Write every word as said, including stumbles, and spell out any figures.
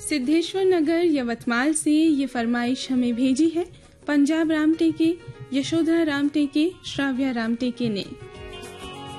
सिद्धेश्वर नगर यवतमाल से ये फरमाइश हमें भेजी है पंजाब राम टेके, यशोधरा राम टेके, श्राव्या राम टेके ने।